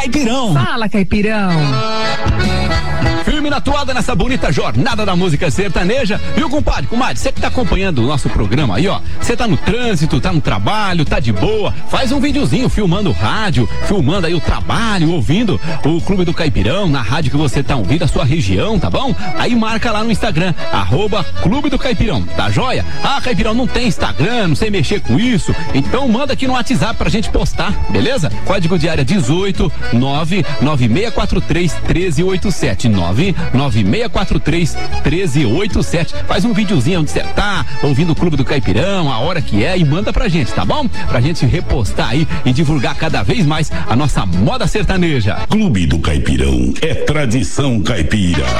Caipirão. Fala, Caipirão. Firme na toada nessa bonita jornada da música sertaneja. Viu, compadre? Comadre, você que tá acompanhando o nosso programa aí, ó. Você tá no trânsito, tá no trabalho, tá de boa. Faz um videozinho filmando o rádio, filmando aí o trabalho, ouvindo o Clube do Caipirão na rádio que você tá ouvindo, a sua região, tá bom? Aí marca lá no Instagram, @Clube do Caipirão, tá joia? Ah, Caipirão, não tem Instagram, não sei mexer com isso. Então manda aqui no WhatsApp pra gente postar, beleza? Código de área 18 99643 1387 99643 1387. Faz um videozinho onde você tá, ouvindo o Clube do Caipirão, a hora que é, e manda pra gente, tá bom? Pra gente repostar aí e divulgar cada vez mais a nossa moda sertaneja. Clube do Caipirão é tradição caipira.